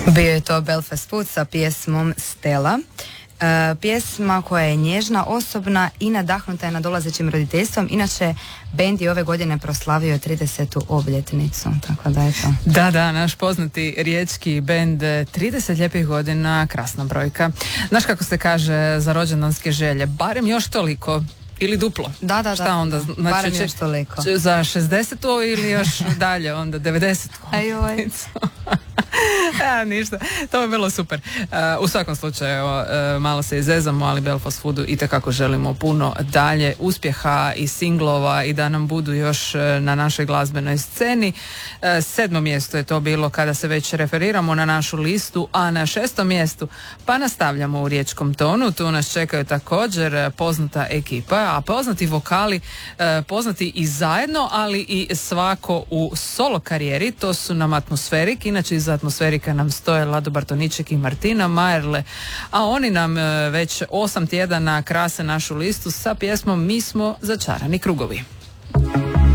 Bio je to Belfast Food sa pjesmom Stella. Pjesma koja je nježna, osobna i nadahnuta je nadolazećim roditeljstvom. Inače, bend je ove godine proslavio 30. obljetnicu, tako da je to. Da, naš poznati riječki bend, 30 lijepih godina, krasna brojka. Znaš kako se kaže za rođendanske želje, barem još toliko. Ili duplo. Da. Šta onda? Znači, barem još toliko. Za 60-tu ili još dalje, onda 90-tu. Ajoj. Ništa, to je bilo super. U svakom slučaju malo se izezamo, ali Belfast Foodu itekako želimo puno dalje uspjeha i singlova i da nam budu još na našoj glazbenoj sceni. 7. mjesto je to bilo kada se već referiramo na našu listu, a na 6. mjestu pa nastavljamo u riječkom tonu. Tu nas čekaju također poznata ekipa, a poznati vokali, poznati i zajedno, ali i svako u solo karijeri. To su nam Atmosferik, inače iz Atmosferika nam stoje Lado Bartoniček i Martina Majerle, a oni nam već 8 tjedana krase našu listu sa pjesmom Mi smo začarani krugovi.